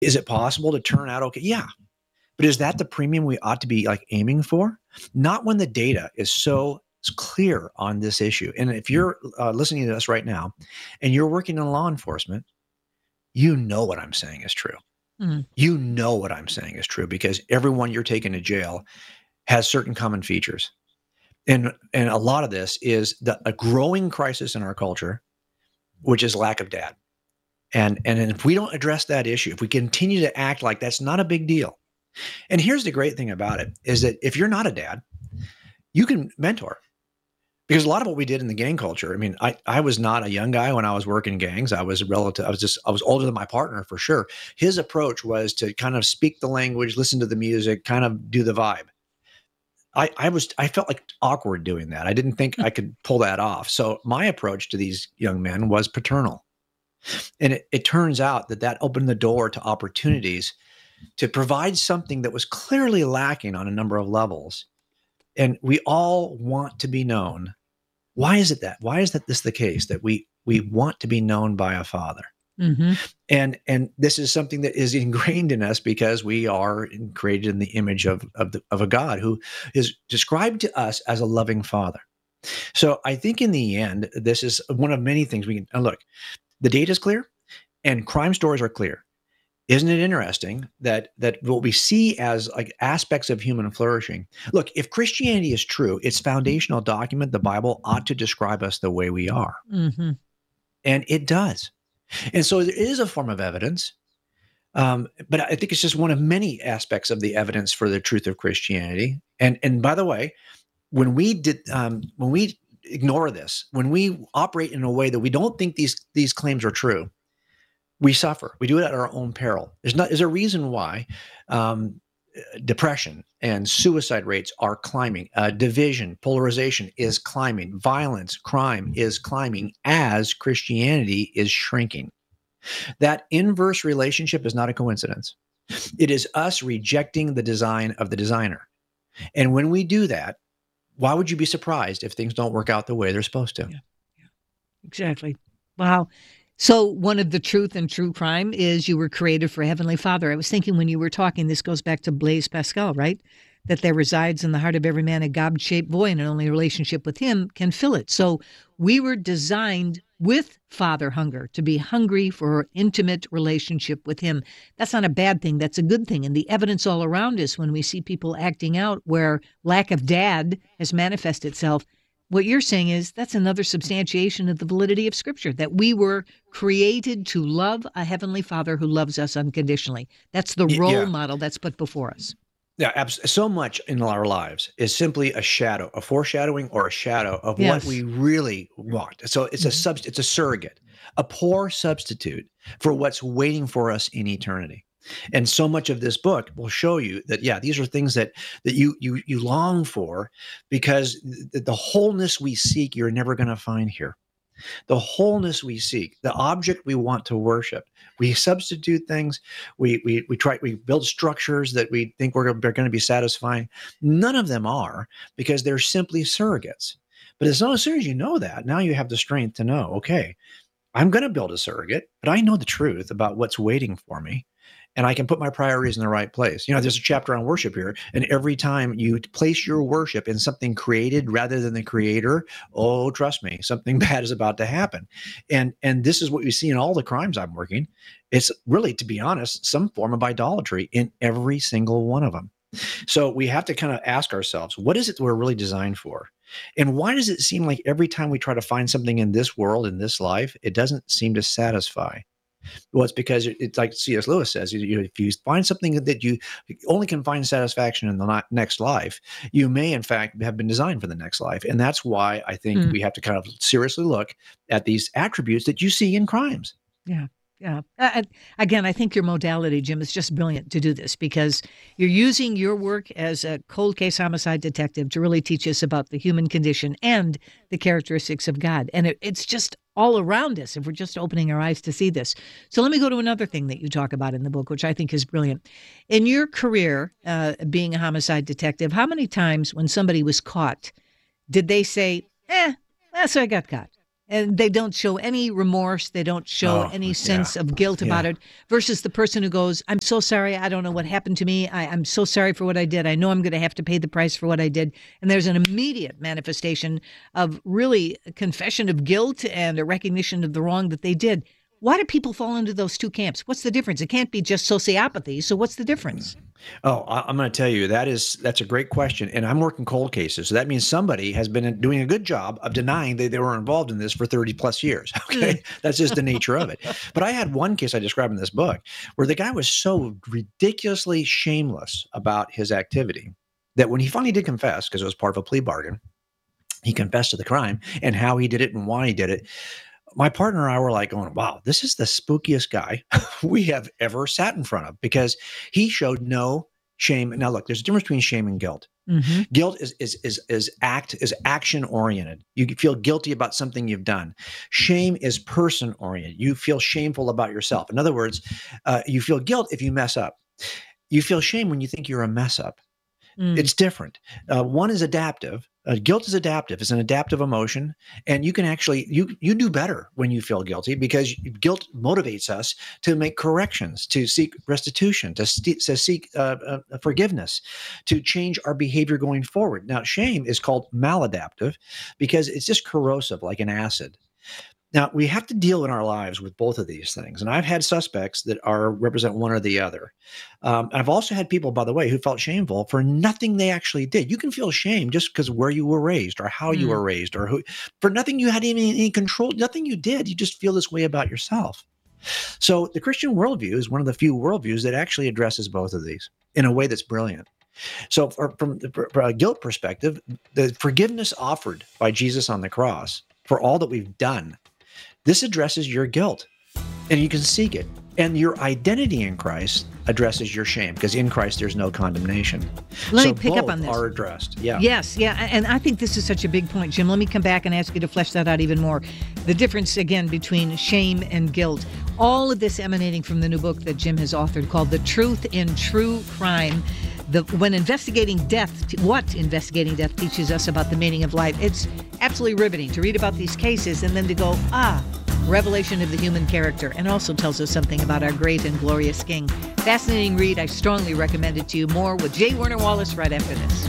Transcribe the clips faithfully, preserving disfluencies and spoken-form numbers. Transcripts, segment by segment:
Is it possible to turn out okay? Yeah. But is that the premium we ought to be like aiming for? Not when the data is so clear on this issue. And if you're uh, listening to us right now and you're working in law enforcement, you know what I'm saying is true. Mm. You know what I'm saying is true because everyone you're taking to jail has certain common features. And, and a lot of this is the, a growing crisis in our culture, which is lack of dad. And, and if we don't address that issue, if we continue to act like that's not a big deal. And here's the great thing about it is that if you're not a dad, you can mentor. Because a lot of what we did in the gang culture, I mean, I, I was not a young guy when I was working gangs. I was a relative. I was just, I was older than my partner for sure. His approach was to kind of speak the language, listen to the music, kind of do the vibe. I, I was, I felt like awkward doing that. I didn't think I could pull that off. So my approach to these young men was paternal. And it, it turns out that that opened the door to opportunities to provide something that was clearly lacking on a number of levels. And we all want to be known. Why is it that? Why is that this the case that we we want to be known by a father? Mm-hmm. And and this is something that is ingrained in us because we are created in the image of of, the, of a God who is described to us as a loving father. So I think in the end, this is one of many things we can look. The data is clear, and crime stories are clear. Isn't it interesting that that what we see as like aspects of human flourishing? Look, if Christianity is true, its foundational document, the Bible, ought to describe us the way we are. Mm-hmm. And it does. And so there is a form of evidence, um, but I think it's just one of many aspects of the evidence for the truth of Christianity. And and by the way, when we did um, when we ignore this, when we operate in a way that we don't think these these claims are true, we suffer. We do it at our own peril. There's not. There's a reason why um, depression and suicide rates are climbing. Uh, division, polarization is climbing. Violence, crime is climbing as Christianity is shrinking. That inverse relationship is not a coincidence. It is us rejecting the design of the designer. And when we do that, why would you be surprised if things don't work out the way they're supposed to? Yeah. Yeah. Exactly. Wow. So one of the truth and true crime is you were created for Heavenly Father. I was thinking when you were talking, this goes back to Blaise Pascal, right? That there resides in the heart of every man a God-shaped void, and only a relationship with him can fill it. So we were designed with father hunger, to be hungry for intimate relationship with him. That's not a bad thing. That's a good thing. And the evidence all around us when we see people acting out where lack of dad has manifested itself, what you're saying is that's another substantiation of the validity of Scripture, that we were created to love a Heavenly Father who loves us unconditionally. That's the role yeah. model that's put before us. Yeah, absolutely. So much in our lives is simply a shadow, a foreshadowing or a shadow of yes. what we really want. So it's mm-hmm. a sub, it's a surrogate, a poor substitute for what's waiting for us in eternity. And so much of this book will show you that, yeah, these are things that that you you you long for, because the, the wholeness we seek, you're never going to find here. The wholeness we seek, the object we want to worship, we substitute things. We we we try we build structures that we think we're going to be satisfying. None of them are, because they're simply surrogates. But as long as you know that, now you have the strength to know, okay, I'm going to build a surrogate, but I know the truth about what's waiting for me. And I can put my priorities in the right place. You know, there's a chapter on worship here. And every time you place your worship in something created rather than the creator, oh, trust me, something bad is about to happen. And and this is what we see in all the crimes I'm working. It's really, to be honest, some form of idolatry in every single one of them. So we have to kind of ask ourselves, what is it that we're really designed for? And why does it seem like every time we try to find something in this world, in this life, it doesn't seem to satisfy? Well, it's because it's like C S Lewis says, you, if you find something that you only can find satisfaction in the next life, you may, in fact, have been designed for the next life. And that's why I think mm. we have to kind of seriously look at these attributes that you see in crimes. Yeah. Yeah. Uh, again, I think your modality, Jim, is just brilliant to do this, because you're using your work as a cold case homicide detective to really teach us about the human condition and the characteristics of God. And it, it's just all around us if we're just opening our eyes to see this. So let me go to another thing that you talk about in the book, which I think is brilliant. In your career, uh, being a homicide detective, how many times when somebody was caught did they say, eh, that's I got caught? and they don't show any remorse. They don't show Oh, any sense yeah. of guilt about Yeah. it, versus the person who goes, I'm so sorry. I don't know what happened to me. I, I'm so sorry for what I did. I know I'm going to have to pay the price for what I did. And there's an immediate manifestation of really a confession of guilt and a recognition of the wrong that they did. Why do people fall into those two camps? What's the difference? It can't be just sociopathy. So what's the difference? Oh, I- I'm going to tell you that is that's a great question, and I'm working cold cases, so that means somebody has been doing a good job of denying that they were involved in this for thirty plus years. Okay, that's just the nature of it. But I had one case I describe in this book where the guy was so ridiculously shameless about his activity that when he finally did confess, because it was part of a plea bargain, he confessed to the crime and how he did it and why he did it. My partner and I were like going, wow, this is the spookiest guy we have ever sat in front of, because he showed no shame. Now, look, there's a difference between shame and guilt. Mm-hmm. Guilt is is is is act is action oriented. You feel guilty about something you've done. Shame is person oriented. You feel shameful about yourself. In other words, uh, you feel guilt if you mess up. You feel shame when you think you're a mess up. Mm. It's different. Uh, one is adaptive. Uh, guilt is adaptive. It's an adaptive emotion, and you can actually you you do better when you feel guilty, because guilt motivates us to make corrections, to seek restitution, to, st- to seek uh, uh, forgiveness, to change our behavior going forward. Now, shame is called maladaptive because it's just corrosive, like an acid. Now, we have to deal in our lives with both of these things. And I've had suspects that are represent one or the other. Um, I've also had people, by the way, who felt shameful for nothing they actually did. You can feel shame just because where you were raised or how mm. you were raised, or who, for nothing you had any, any control, nothing you did. You just feel this way about yourself. So the Christian worldview is one of the few worldviews that actually addresses both of these in a way that's brilliant. So for, from the for a guilt perspective, the forgiveness offered by Jesus on the cross for all that we've done, this addresses your guilt, and you can seek it. And your identity in Christ addresses your shame, because in Christ there's no condemnation. Let so me pick both up on this. Are addressed. Yeah. Yes, yeah, and I think this is such a big point, Jim. Let me come back and ask you to flesh that out even more. The difference again between shame and guilt. All of this emanating from the new book that Jim has authored called "The Truth in True Crime." The, when investigating death, what investigating death teaches us about the meaning of life. It's absolutely riveting to read about these cases and then to go, ah, revelation of the human character, and also tells us something about our great and glorious King. Fascinating read. I strongly recommend it to you. More with J. Warner Wallace right after this.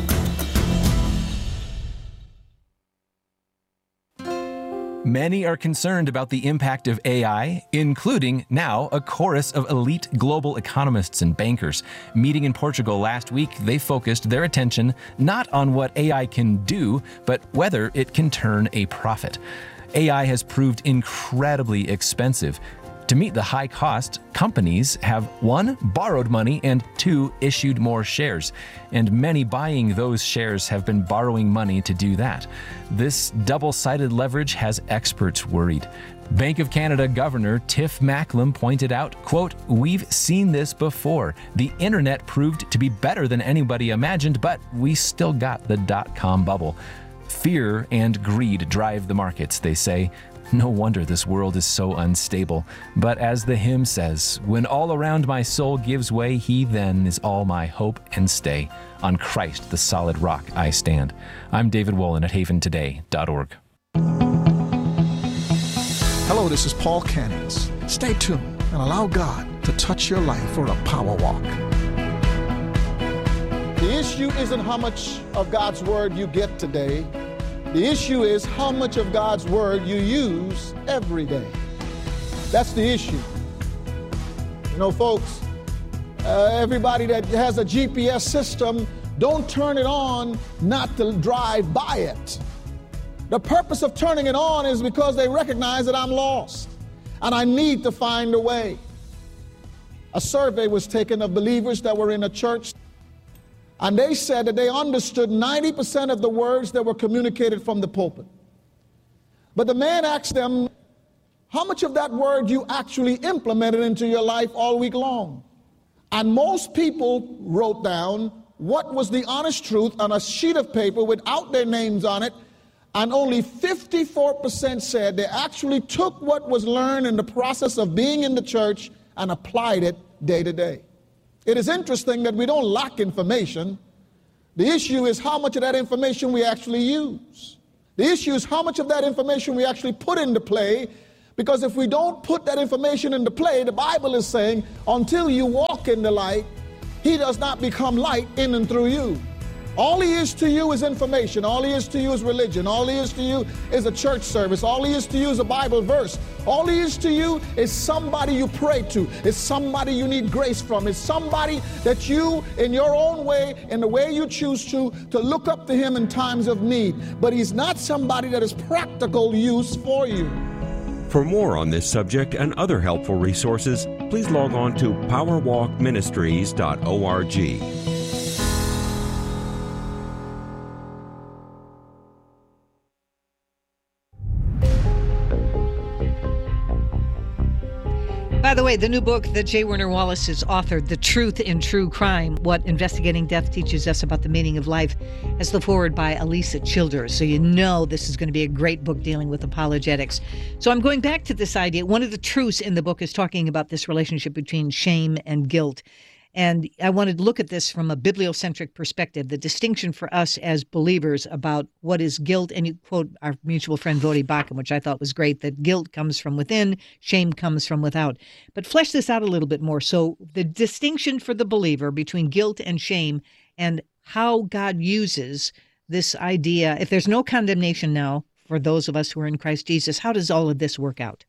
Many are concerned about the impact of A I, including now a chorus of elite global economists and bankers. Meeting in Portugal last week, they focused their attention not on what A I can do, but whether it can turn a profit. A I has proved incredibly expensive. To meet the high cost, companies have one, borrowed money, and two, issued more shares. And many buying those shares have been borrowing money to do that. This double-sided leverage has experts worried. Bank of Canada Governor Tiff Macklem pointed out, quote, "We've seen this before. The internet proved to be better than anybody imagined, but we still got the dot-com bubble. Fear and greed drive the markets," they say. No wonder this world is so unstable. But as the hymn says, "When all around my soul gives way, he then is all my hope and stay. On Christ, the solid rock, I stand." I'm David Wolin at haven today dot org. Hello, this is Paul Cannons. Stay tuned and allow God to touch your life for a power walk. The issue isn't how much of God's word you get today. The issue is how much of God's word you use every day. That's the issue. You know, folks, uh, everybody that has a G P S system, don't turn it on not to drive by it. The purpose of turning it on is because they recognize that I'm lost and I need to find a way. A survey was taken of believers that were in a church, and they said that they understood ninety percent of the words that were communicated from the pulpit. But the man asked them, how much of that word you actually implemented into your life all week long? And most people wrote down what was the honest truth on a sheet of paper without their names on it, and only fifty-four percent said they actually took what was learned in the process of being in the church and applied it day to day. It is interesting that we don't lack information. The issue is how much of that information we actually use. The issue is how much of that information we actually put into play, because if we don't put that information into play, the Bible is saying, until you walk in the light, he does not become light in and through you. All he is to you is information. All he is to you is religion. All he is to you is a church service. All he is to you is a Bible verse. All he is to you is somebody you pray to. It's somebody you need grace from. It's somebody that you, in your own way, in the way you choose to, to look up to him in times of need. But he's not somebody that is practical use for you. For more on this subject and other helpful resources, please log on to power walk ministries dot org. By the way, the new book that J. Werner Wallace has authored, The Truth in True Crime, What Investigating Death Teaches Us About the Meaning of Life, has the foreword by Elisa Childers. So you know this is going to be a great book dealing with apologetics. So I'm going back to this idea. One of the truths in the book is talking about this relationship between shame and guilt. And I wanted to look at this from a bibliocentric perspective, the distinction for us as believers about what is guilt. And you quote our mutual friend Voddie Baucham, which I thought was great, that guilt comes from within, shame comes from without. But flesh this out a little bit more. So the distinction for the believer between guilt and shame, and how God uses this idea. If there's no condemnation now for those of us who are in Christ Jesus, how does all of this work out?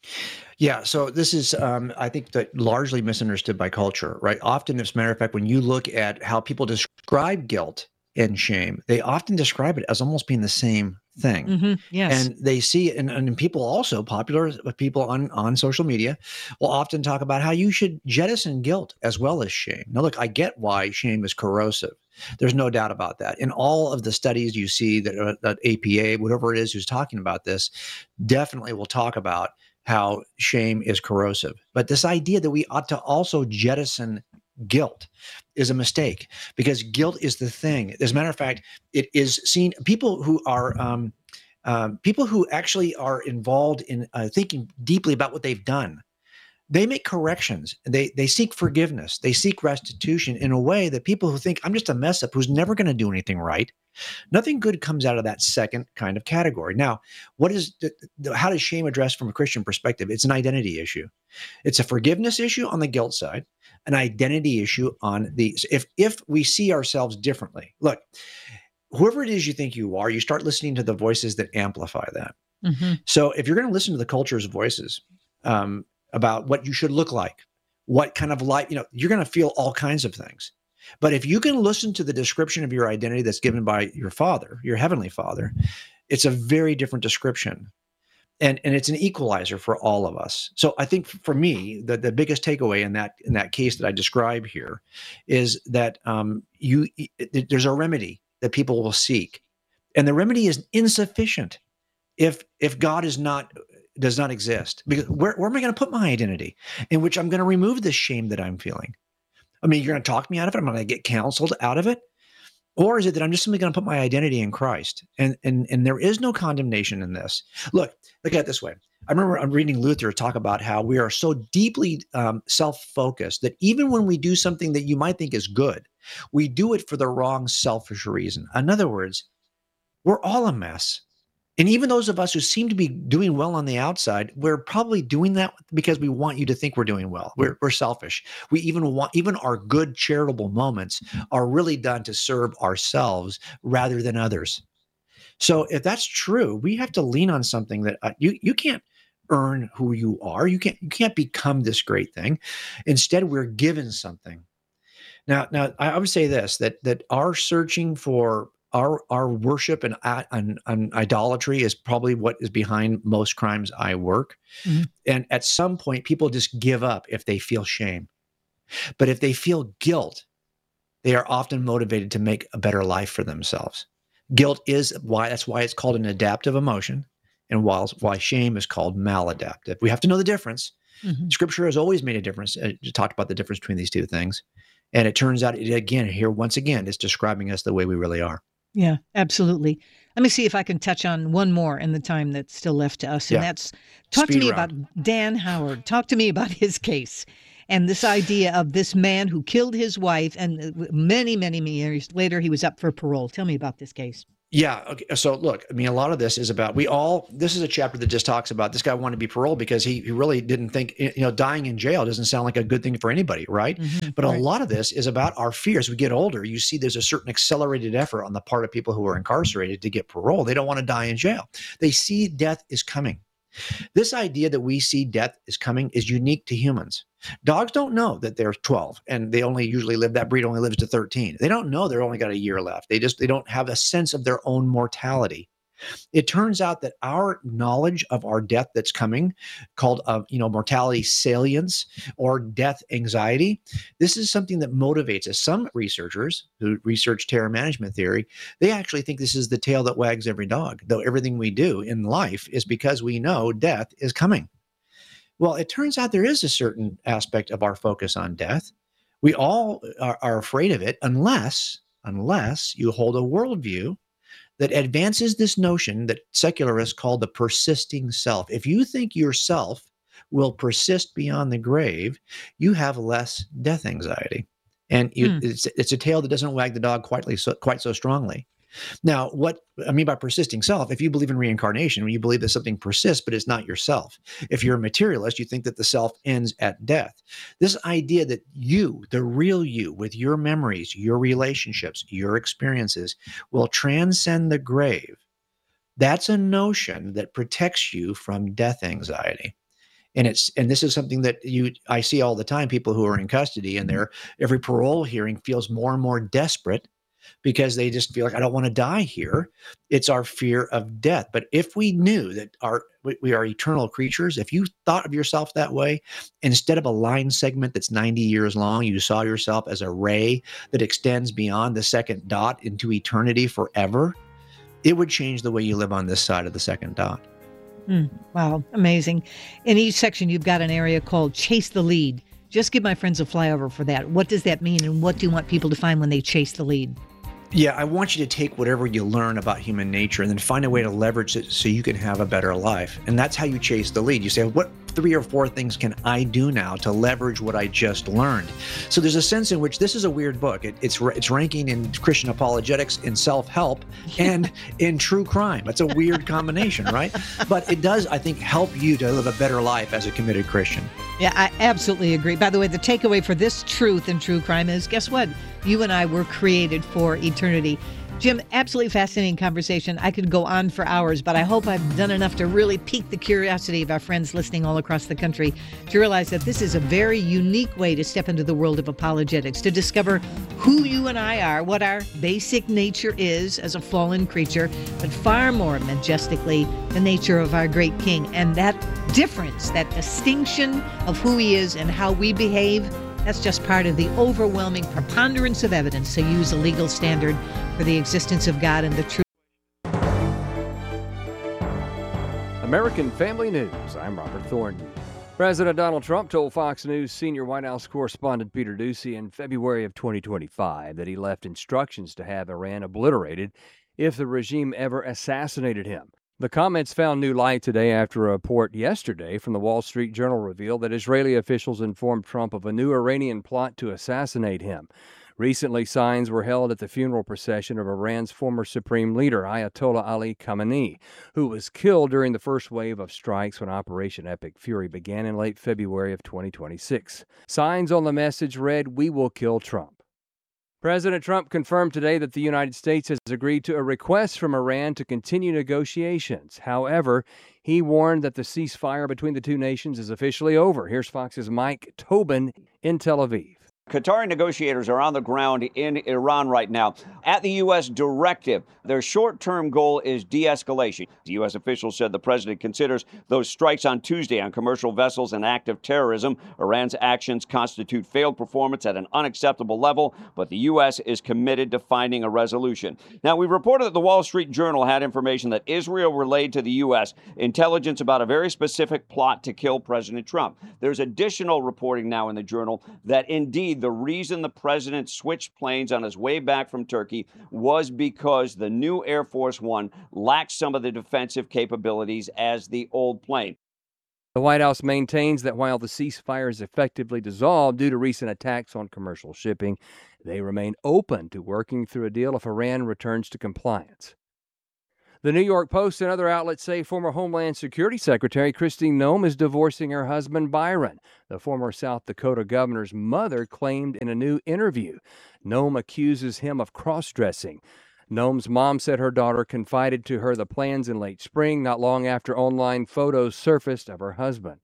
Yeah, so this is, um, I think, that largely misunderstood by culture, right? Often, as a matter of fact, when you look at how people describe guilt and shame, they often describe it as almost being the same thing. Mm-hmm. Yes. And they see, and, and people also, popular people on, on social media, will often talk about how you should jettison guilt as well as shame. Now, look, I get why shame is corrosive. There's no doubt about that. In all of the studies you see that, uh, that A P A, whatever it is who's talking about this, definitely will talk about how shame is corrosive. But this idea that we ought to also jettison guilt is a mistake, because guilt is the thing. As a matter of fact, it is seen, people who are, um, um, people who actually are involved in uh, thinking deeply about what they've done, they make corrections. They they seek forgiveness. They seek restitution in a way that people who think, I'm just a mess up who's never going to do anything right, nothing good comes out of that second kind of category. Now, what is the, the, how does shame address from a Christian perspective? It's an identity issue. It's a forgiveness issue on the guilt side, an identity issue on the, if if we see ourselves differently. Look, whoever it is you think you are, you start listening to the voices that amplify that. Mm-hmm. So if you're going to listen to the culture's voices, um, about what you should look like, what kind of life, you know, you're going to feel all kinds of things. But if you can listen to the description of your identity that's given by your Father, your Heavenly Father, it's a very different description. And, and it's an equalizer for all of us. So I think for me, the, the biggest takeaway in that in that case that I describe here is that um, you it, there's a remedy that people will seek. And the remedy is insufficient if if God is not does not exist, because where, where am I going to put my identity in which I'm going to remove this shame that I'm feeling? I mean, you're going to talk me out of it. I'm going to get counseled out of it. Or is it that I'm just simply going to put my identity in Christ? And, and, and there is no condemnation in this. Look, look at it this way. I remember I'm reading Luther talk about how we are so deeply um, self-focused that even when we do something that you might think is good, we do it for the wrong selfish reason. In other words, we're all a mess. And even those of us who seem to be doing well on the outside, we're probably doing that because we want you to think we're doing well. We're, we're selfish. We even want, even our good charitable moments are really done to serve ourselves rather than others. So if that's true, we have to lean on something that uh, you, you can't earn who you are. You can't, you can't become this great thing. Instead, we're given something. Now, now I would say this, that, that our searching for Our our worship and, and, and idolatry is probably what is behind most crimes I work. Mm-hmm. And at some point, people just give up if they feel shame. But if they feel guilt, they are often motivated to make a better life for themselves. Guilt is why, that's why it's called an adaptive emotion, and while, why shame is called maladaptive. We have to know the difference. Mm-hmm. Scripture has always made a difference. It talked about the difference between these two things. And it turns out, it, again, here, once again, it's describing us the way we really are. Yeah, absolutely. Let me see if I can touch on one more in the time that's still left to us. And yeah. that's, talk Speed to me round. about Dan Howard. Talk to me about his case and this idea of this man who killed his wife, and many, many, many years later, he was up for parole. Tell me about this case. Yeah. Okay. So look, I mean, a lot of this is about, we all, this is a chapter that just talks about this guy wanted to be paroled because he, he really didn't think, you know, dying in jail doesn't sound like a good thing for anybody. Right. Mm-hmm, but right. a lot of this is about our fears. We get older. You see, there's a certain accelerated effort on the part of people who are incarcerated to get parole. They don't want to die in jail. They see death is coming. This idea that we see death is coming is unique to humans. Dogs don't know that they're twelve and they only usually live, that breed only lives to thirteen. They don't know they're only got a year left. They just, they don't have a sense of their own mortality. It turns out that our knowledge of our death that's coming, called uh, you know, mortality salience or death anxiety, this is something that motivates us. Some researchers who research terror management theory, they actually think this is the tail that wags every dog, though everything we do in life is because we know death is coming. Well, it turns out there is a certain aspect of our focus on death. We all are, are afraid of it unless, unless you hold a worldview that advances this notion that secularists call the persisting self. If you think yourself will persist beyond the grave, you have less death anxiety. And you, hmm. it's, it's a tail that doesn't wag the dog quite so, quite so strongly. Now, what I mean by persisting self, if you believe in reincarnation, you believe that something persists, but it's not yourself. If you're a materialist, you think that the self ends at death. This idea that you, the real you, with your memories, your relationships, your experiences, will transcend the grave, that's a notion that protects you from death anxiety. And it's and this is something that you I see all the time, people who are in custody and their every parole hearing feels more and more desperate because they just feel like, I don't want to die here. It's our fear of death. But if we knew that our we are eternal creatures, if you thought of yourself that way, instead of a line segment that's ninety years long, you saw yourself as a ray that extends beyond the second dot into eternity forever, it would change the way you live on this side of the second dot. Mm, wow, amazing. In each section, you've got an area called Chase the Lead. Just give my friends a flyover for that. What does that mean, and what do you want people to find when they chase the lead? Yeah, I want you to take whatever you learn about human nature and then find a way to leverage it so you can have a better life. And that's how you chase the lead. You say, what three or four things can I do now to leverage what I just learned? So there's a sense in which this is a weird book. It, it's it's ranking in Christian apologetics, in self-help, and in true crime. It's a weird combination, right? But it does, I think, help you to live a better life as a committed Christian. Yeah, I absolutely agree. By the way, the takeaway for this truth in true crime is, guess what? You and I were created for eternity. Jim, absolutely fascinating conversation. I could go on for hours, but I hope I've done enough to really pique the curiosity of our friends listening all across the country to realize that this is a very unique way to step into the world of apologetics, to discover who you and I are, what our basic nature is as a fallen creature, but far more majestically, the nature of our great King. And that difference, that distinction of who he is and how we behave, that's just part of the overwhelming preponderance of evidence to use a legal standard for the existence of God and the truth. American Family News, I'm Robert Thornton. President Donald Trump told Fox News senior White House correspondent Peter Doocy in February of twenty twenty-five that he left instructions to have Iran obliterated if the regime ever assassinated him. The comments found new light today after a report yesterday from the Wall Street Journal revealed that Israeli officials informed Trump of a new Iranian plot to assassinate him. Recently, signs were held at the funeral procession of Iran's former supreme leader, Ayatollah Ali Khamenei, who was killed during the first wave of strikes when Operation Epic Fury began in late February of twenty twenty-six. Signs on the message read, "We will kill Trump." President Trump confirmed today that the United States has agreed to a request from Iran to continue negotiations. However, he warned that the ceasefire between the two nations is officially over. Here's Fox's Mike Tobin in Tel Aviv. Qatari negotiators are on the ground in Iran right now. At the U S directive, their short-term goal is de-escalation. The U S official said the president considers those strikes on Tuesday on commercial vessels an act of terrorism. Iran's actions constitute failed performance at an unacceptable level, but the U S is committed to finding a resolution. Now, we reported that the Wall Street Journal had information that Israel relayed to the U S intelligence about a very specific plot to kill President Trump. There's additional reporting now in the Journal that indeed the reason the president switched planes on his way back from Turkey was because the new Air Force One lacked some of the defensive capabilities as the old plane. The White House maintains that while the ceasefire is effectively dissolved due to recent attacks on commercial shipping, they remain open to working through a deal if Iran returns to compliance. The New York Post and other outlets say former Homeland Security Secretary Kristi Noem is divorcing her husband Byron. The former South Dakota governor's mother claimed in a new interview. Noem accuses him of cross-dressing. Noem's mom said her daughter confided to her the plans in late spring, not long after online photos surfaced of her husband.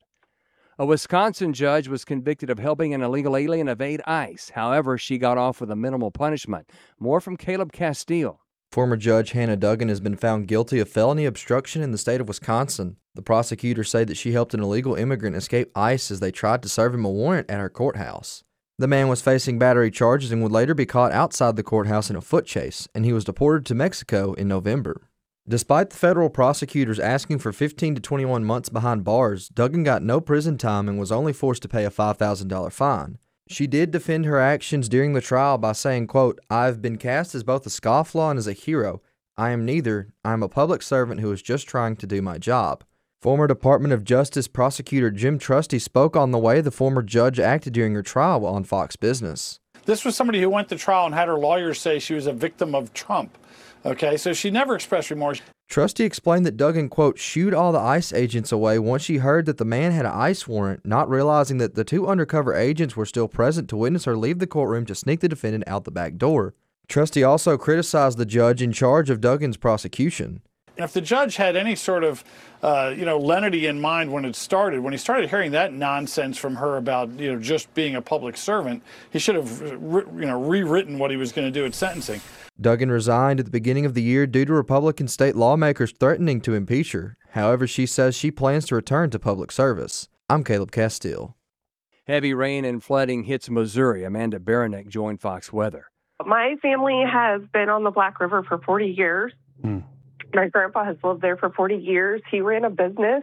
A Wisconsin judge was convicted of helping an illegal alien evade ICE. However, she got off with a minimal punishment. More from Caleb Castile. Former Judge Hannah Duggan has been found guilty of felony obstruction in the state of Wisconsin. The prosecutors say that she helped an illegal immigrant escape ICE as they tried to serve him a warrant at her courthouse. The man was facing battery charges and would later be caught outside the courthouse in a foot chase, and he was deported to Mexico in November. Despite the federal prosecutors asking for fifteen to twenty-one months behind bars, Duggan got no prison time and was only forced to pay a five thousand dollars fine. She did defend her actions during the trial by saying, quote, "I've been cast as both a scofflaw and as a hero. I am neither. I am a public servant who is just trying to do my job." Former Department of Justice prosecutor Jim Trusty spoke on the way the former judge acted during her trial on Fox Business. This was somebody who went to trial and had her lawyers say she was a victim of Trump. Okay, so she never expressed remorse. Trusty explained that Duggan, quote, shooed all the ICE agents away once she heard that the man had an ICE warrant, not realizing that the two undercover agents were still present to witness her leave the courtroom to sneak the defendant out the back door. Trusty also criticized the judge in charge of Duggan's prosecution. And if the judge had any sort of, uh, you know, lenity in mind when it started, when he started hearing that nonsense from her about, you know, just being a public servant, he should have, re- you know, rewritten what he was going to do at sentencing. Duggan resigned at the beginning of the year due to Republican state lawmakers threatening to impeach her. However, she says she plans to return to public service. I'm Caleb Castile. Heavy rain and flooding hits Missouri. Amanda Baranek joined Fox Weather. My family has been on the Black River for forty years. Mm. My grandpa has lived there for forty years. He ran a business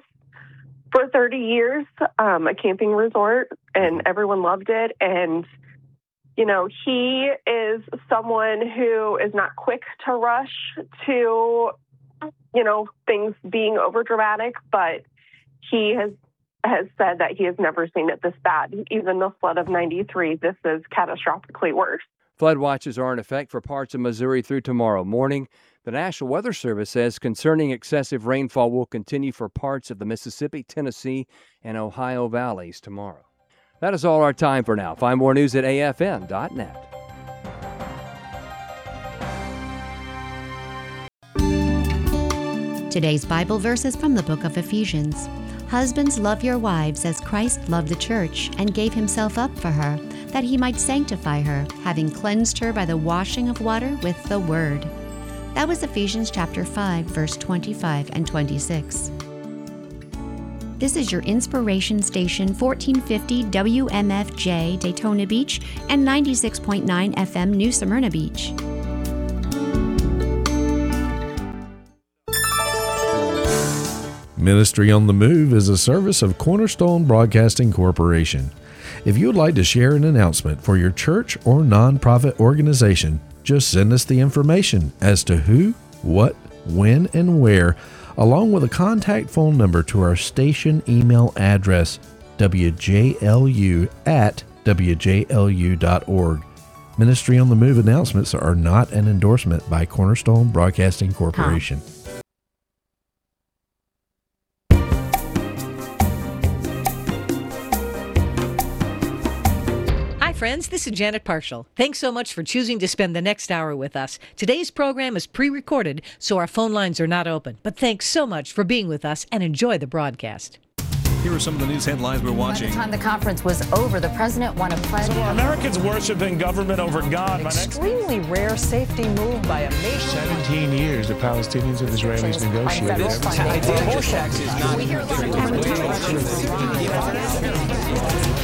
for thirty years, um, a camping resort, and everyone loved it. And you know, he is someone who is not quick to rush to, you know, things being overdramatic, but he has has said that he has never seen it this bad. Even the flood of ninety-three, this is catastrophically worse. Flood watches are in effect for parts of Missouri through tomorrow morning. The National Weather Service says concerning excessive rainfall will continue for parts of the Mississippi, Tennessee, and Ohio valleys tomorrow. That is all our time for now. Find more news at A F N dot net. Today's Bible verse is from the book of Ephesians. Husbands, love your wives as Christ loved the church and gave himself up for her, that he might sanctify her, having cleansed her by the washing of water with the word. That was Ephesians chapter five, verse twenty-five and twenty-six. This is your inspiration station, fourteen fifty W M F J Daytona Beach and ninety-six point nine F M New Smyrna Beach. Ministry on the Move is a service of Cornerstone Broadcasting Corporation. If you would like to share an announcement for your church or nonprofit organization, just send us the information as to who, what, when, and where, along with a contact phone number to our station email address, w j l u at w j l u dot org. Ministry on the Move announcements are not an endorsement by Cornerstone Broadcasting Corporation. Huh. Friends, this is Janet Parshall. Thanks so much for choosing to spend the next hour with us. Today's program is pre-recorded, so our phone lines are not open. But thanks so much for being with us and enjoy the broadcast. Here are some of the news headlines we're watching. By the time the conference was over, the president won a pledge. So are Americans worshiping government over God? An extremely rare safety move by a nation. seventeen years the Palestinians and Israelis negotiated. Abortion tax is not. We hear a lot of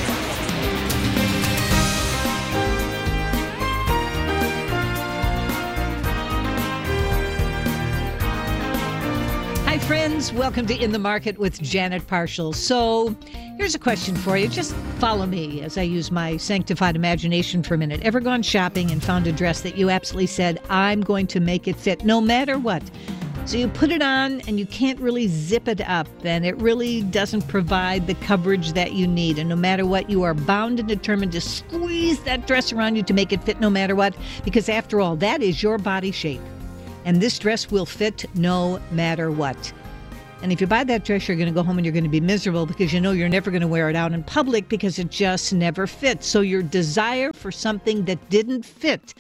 Hi, friends. Welcome to In the Market with Janet Parshall. So here's a question for you. Just follow me as I use my sanctified imagination for a minute. Ever gone shopping and found a dress that you absolutely said, I'm going to make it fit no matter what? So you put it on and you can't really zip it up, and it really doesn't provide the coverage that you need. And no matter what, you are bound and determined to squeeze that dress around you to make it fit no matter what, because after all, that is your body shape. and this dress will fit no matter what. And if you buy that dress, you're going to go home and you're going to be miserable because you know you're never going to wear it out in public because it just never fits. So your desire for something that didn't fit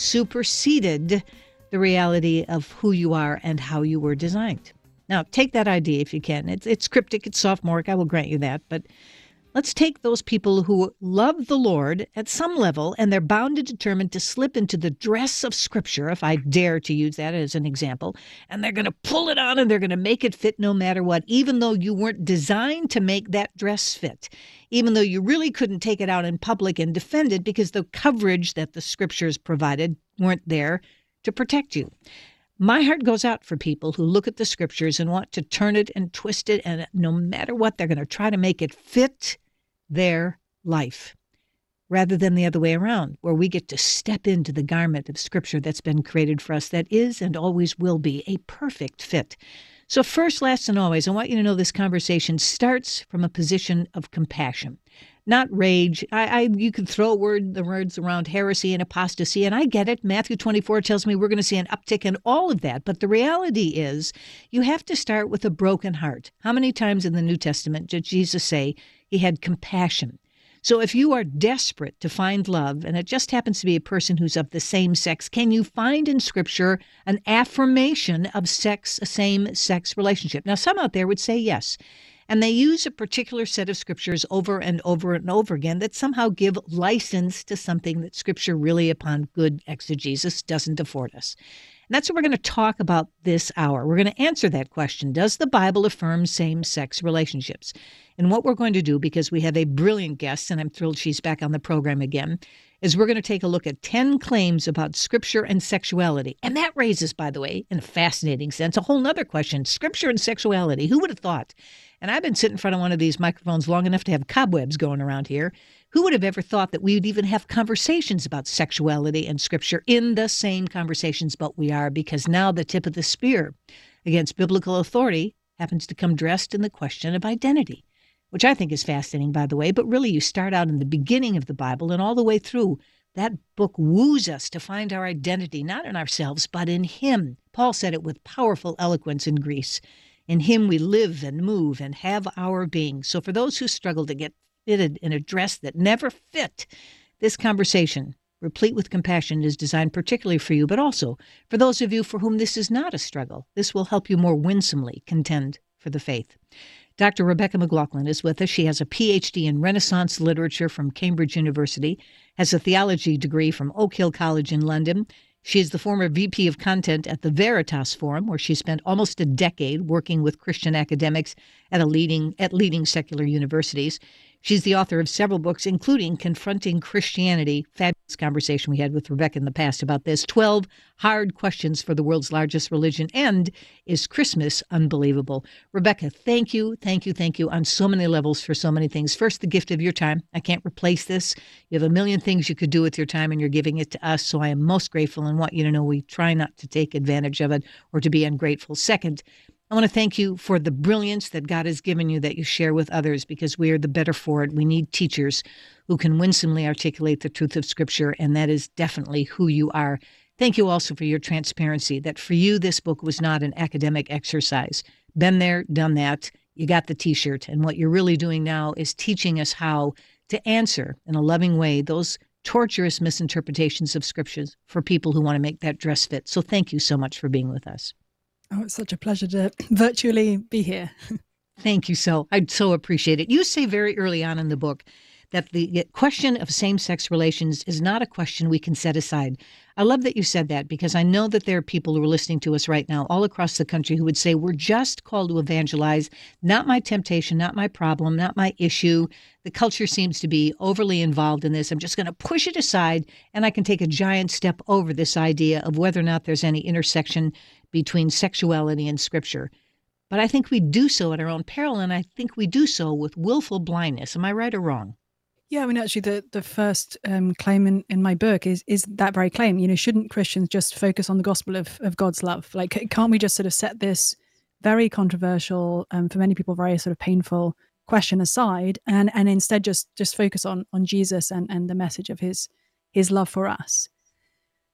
superseded the reality of who you are and how you were designed. Now, take that idea if you can. It's, it's cryptic, it's sophomoric, I will grant you that. But let's take those people who love the Lord at some level, and they're bound and determined to slip into the dress of Scripture, if I dare to use that as an example, and they're going to pull it on and they're going to make it fit no matter what, even though you weren't designed to make that dress fit, even though you really couldn't take it out in public and defend it because the coverage that the Scriptures provided weren't there to protect you. My heart goes out for people who look at the Scriptures and want to turn it and twist it, and no matter what, they're going to try to make it fit their life, rather than the other way around, where we get to step into the garment of Scripture that's been created for us that is and always will be a perfect fit. So first, last, and always, I want you to know this conversation starts from a position of compassion, not rage. I, I you could throw word the words around heresy and apostasy, and I get it. Matthew twenty-four tells me we're going to see an uptick in all of that. But the reality is you have to start with a broken heart. How many times in the New Testament did Jesus say he had compassion? So if you are desperate to find love, and it just happens to be a person who's of the same sex, can you find in Scripture an affirmation of sex, a same-sex relationship? Now, some out there would say yes. And they use a particular set of Scriptures over and over and over again that somehow give license to something that Scripture really, upon good exegesis, doesn't afford us. And that's what we're going to talk about this hour. We're going to answer that question. Does the Bible affirm same-sex relationships? And what we're going to do, because we have a brilliant guest, and I'm thrilled she's back on the program again, is we're going to take a look at ten claims about Scripture and sexuality. And that raises, by the way, in a fascinating sense, a whole nother question, Scripture and sexuality. Who would have thought? And I've been sitting in front of one of these microphones long enough to have cobwebs going around here. Who would have ever thought that we would even have conversations about sexuality and Scripture in the same conversations? But we are, because now the tip of the spear against biblical authority happens to come dressed in the question of identity, which I think is fascinating, by the way. But really, you start out in the beginning of the Bible and all the way through. That book woos us to find our identity, not in ourselves, but in Him. Paul said it with powerful eloquence in Greece. In Him we live and move and have our being. So for those who struggle to get fitted in a dress that never fit, this conversation, replete with compassion, is designed particularly for you, but also for those of you for whom this is not a struggle. This will help you more winsomely contend for the faith. Doctor Rebecca McLaughlin is with us. She has a P H D in Renaissance literature from Cambridge University, has a theology degree from Oak Hill College in London. She is the former V P of Content at the Veritas Forum, where she spent almost a decade working with Christian academics at a leading at leading secular universities. She's the author of several books, including Confronting Christianity, fabulous conversation we had with Rebecca in the past about this, twelve Hard Questions for the World's Largest Religion, and Is Christmas Unbelievable? Rebecca, thank you, thank you, thank you on so many levels for so many things. First, the gift of your time. I can't replace this. You have a million things you could do with your time, and you're giving it to us, so I am most grateful and want you to know we try not to take advantage of it or to be ungrateful. Second, I want to thank you for the brilliance that God has given you that you share with others, because we are the better for it. We need teachers who can winsomely articulate the truth of Scripture, and that is definitely who you are. Thank you also for your transparency, that for you this book was not an academic exercise. Been there, done that. You got the T-shirt, and what you're really doing now is teaching us how to answer in a loving way those torturous misinterpretations of Scriptures for people who want to make that dress fit. So thank you so much for being with us. Oh, it's such a pleasure to virtually be here. Thank you so. I so appreciate it. You say very early on in the book that the question of same-sex relations is not a question we can set aside. I love that you said that, because I know that there are people who are listening to us right now all across the country who would say, we're just called to evangelize, not my temptation, not my problem, not my issue. The culture seems to be overly involved in this. I'm just going to push it aside, and I can take a giant step over this idea of whether or not there's any intersection between sexuality and Scripture. But I think we do so at our own peril, and I think we do so with willful blindness. Am I right or wrong? Yeah, I mean, actually, the, the first um, claim in, in my book is is that very claim. You know, shouldn't Christians just focus on the gospel of, of God's love? Like, can't we just sort of set this very controversial, um, for many people, very sort of painful question aside, and and instead just just focus on on Jesus and, and the message of his his love for us?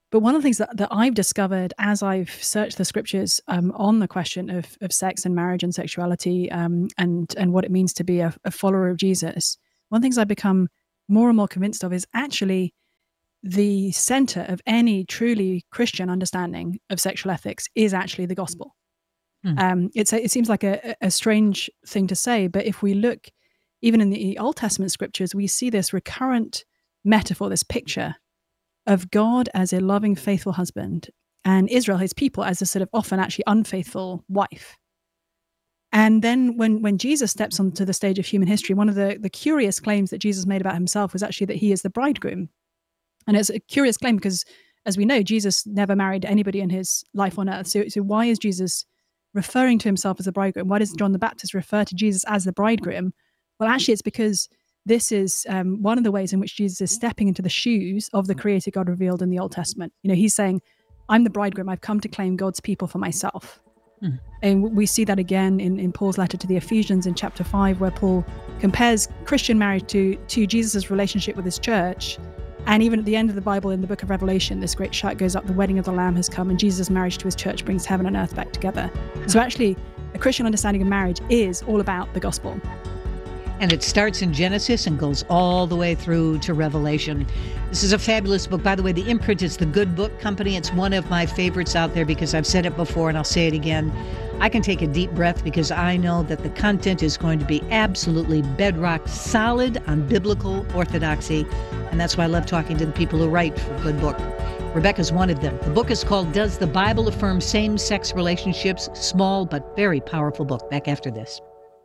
But one of the things that, that I've discovered as I've searched the scriptures um, on the question of, of sex and marriage and sexuality um, and, and what it means to be a, a follower of Jesus, one of the things I've become more and more convinced of is actually the center of any truly Christian understanding of sexual ethics is actually the gospel. Hmm. Um, it's a, it seems like a, a strange thing to say, but if we look even in the Old Testament scriptures, we see this recurrent metaphor, this picture of God as a loving, faithful husband and Israel, his people, as a sort of often actually unfaithful wife. And then when, when Jesus steps onto the stage of human history, one of the, the curious claims that Jesus made about himself was actually that he is the bridegroom. And it's a curious claim because, as we know, Jesus never married anybody in his life on earth. So, so why is Jesus referring to himself as the bridegroom? Why does John the Baptist refer to Jesus as the bridegroom? Well, actually, it's because this is um, one of the ways in which Jesus is stepping into the shoes of the creator God revealed in the Old Testament. You know, he's saying, I'm the bridegroom. I've come to claim God's people for myself. Hmm. And we see that again in, in Paul's letter to the Ephesians in chapter five, where Paul compares Christian marriage to, to Jesus' relationship with his church. And even at the end of the Bible, in the book of Revelation, this great shout goes up, the wedding of the Lamb has come, and Jesus' marriage to his church brings heaven and earth back together. So actually, a Christian understanding of marriage is all about the gospel. And it starts in Genesis and goes all the way through to Revelation. This is a fabulous book. By the way, the imprint is the Good Book Company. It's one of my favorites out there because I've said it before and I'll say it again. I can take a deep breath because I know that the content is going to be absolutely bedrock solid on biblical orthodoxy. And that's why I love talking to the people who write for Good Book. Rebecca's one of them. The book is called Does the Bible Affirm Same-Sex Relationships? Small but very powerful book. Back after this.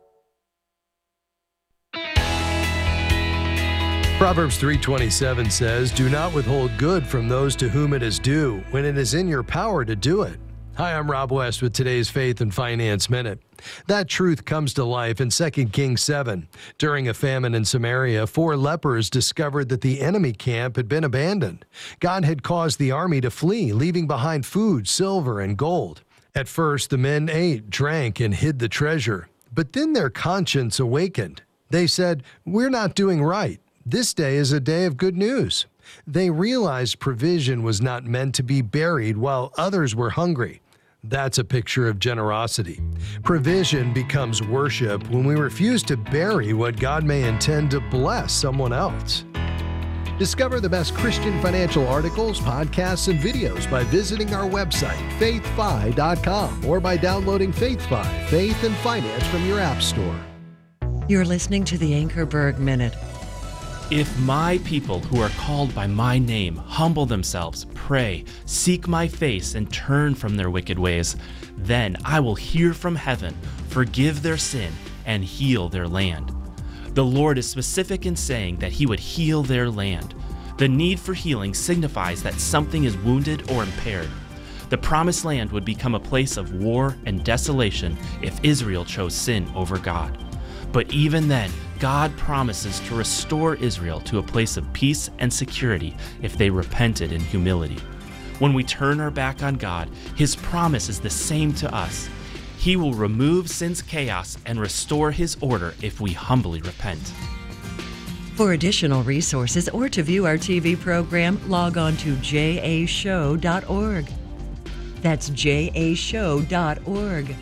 Proverbs three twenty-seven says, "Do not withhold good from those to whom it is due, when it is in your power to do it." Hi, I'm Rob West with today's Faith and Finance Minute. That truth comes to life in Second Kings seven. During a famine in Samaria, four lepers discovered that the enemy camp had been abandoned. God had caused the army to flee, leaving behind food, silver, and gold. At first, the men ate, drank, and hid the treasure. But then their conscience awakened. They said, "We're not doing right. This day is a day of good news." They realized provision was not meant to be buried while others were hungry. That's a picture of generosity. Provision becomes worship when we refuse to bury what God may intend to bless someone else. Discover the best Christian financial articles, podcasts, and videos by visiting our website, faith fi dot com, or by downloading FaithFi, Faith and Finance from your app store. You're listening to the Anchorberg Minute. If my people who are called by my name humble themselves, pray, seek my face, and turn from their wicked ways, then I will hear from heaven, forgive their sin, and heal their land. The Lord is specific in saying that he would heal their land. The need for healing signifies that something is wounded or impaired. The promised land would become a place of war and desolation if Israel chose sin over God. But even then, God promises to restore Israel to a place of peace and security if they repented in humility. When we turn our back on God, his promise is the same to us. He will remove sin's chaos and restore his order if we humbly repent. For additional resources or to view our T V program, log on to j a show dot org. That's j a show dot org.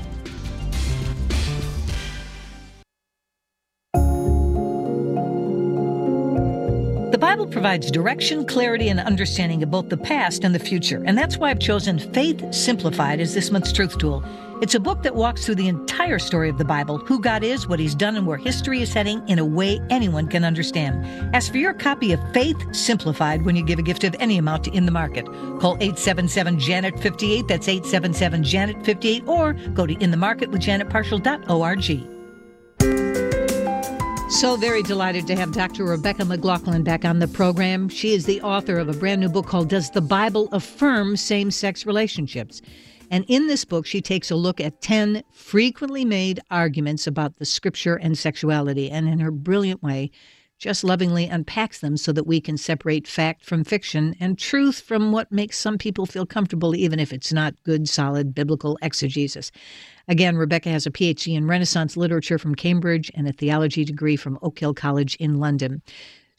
The Bible provides direction, clarity, and understanding of both the past and the future. And that's why I've chosen Faith Simplified as this month's truth tool. It's a book that walks through the entire story of the Bible, who God is, what he's done, and where history is heading in a way anyone can understand. Ask for your copy of Faith Simplified when you give a gift of any amount to In the Market. Call eight seven seven, Janet fifty-eight, that's eight seven seven, Janet fifty-eight, or go to in the market with janet partial dot org. So very delighted to have Doctor Rebecca McLaughlin back on the program. She is the author of a brand new book called Does the Bible Affirm Same-Sex Relationships? And in this book, she takes a look at ten frequently made arguments about the scripture and sexuality, and in her brilliant way, just lovingly unpacks them so that we can separate fact from fiction and truth from what makes some people feel comfortable, even if it's not good, solid biblical exegesis. Again, Rebecca has a P H D in Renaissance literature from Cambridge and a theology degree from Oak Hill College in London.